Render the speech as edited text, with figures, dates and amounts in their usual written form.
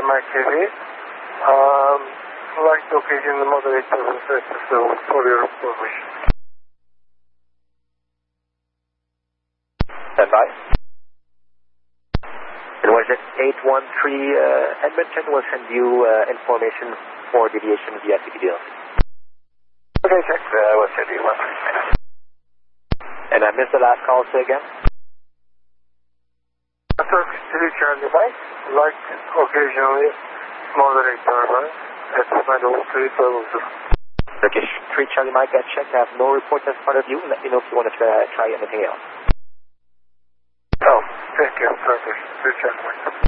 Mike TV. Like to occasion the moderator for your information. Stand by. It was at 813 Edmonton. We'll send you information for deviation via CPDL. Okay, check. We'll send you one. And I missed the last call, say again? Turkish 3 Charlie Mike. Like occasionally moderator, right? At 903 Turkish 3 Charlie Mike, I checked. I have no report as part of you. Let me know if you want to try anything else. Oh, thank you, Turkish 3 Charlie Mike.